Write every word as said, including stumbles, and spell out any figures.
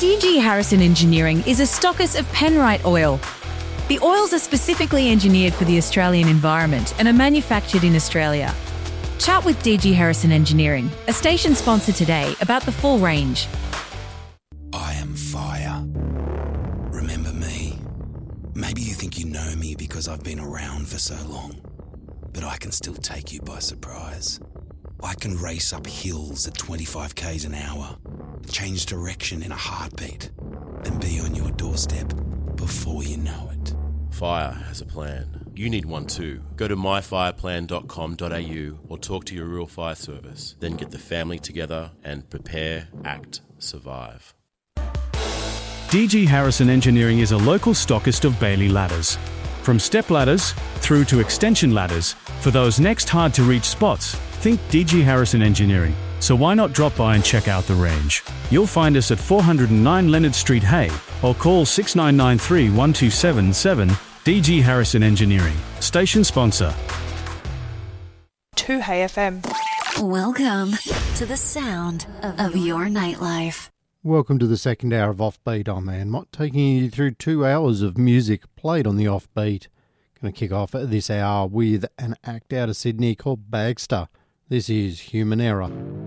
D G Harrison Engineering is a stockist of Penrite oil. The oils are specifically engineered for the Australian environment and are manufactured in Australia. Chat with D G Harrison Engineering, a station sponsor today, about the full range. I am fire. Remember me? Maybe you think you know me because I've been around for so long, but I can still take you by surprise. I can race up hills at twenty-five kays an hour, change direction in a heartbeat, and be on your doorstep before you know it. Fire has a plan. You need one too. Go to my fire plan dot com dot a u or talk to your rural fire service. Then get the family together and prepare, act, survive. D G Harrison Engineering is a local stockist of Bailey ladders. From step ladders through to extension ladders, for those next hard-to-reach spots, think D G Harrison Engineering. So why not drop by and check out the range? You'll find us at four oh nine Leonard Street, Hay, or call six nine nine three, one two seven seven. D G Harrison Engineering, station sponsor. two Hay F M. Welcome to the sound of your nightlife. Welcome to the second hour of Offbeat. I'm Ann Mott, taking you through two hours of music played on the Offbeat. Going to kick off this hour with an act out of Sydney called Bagster. This is Human Error.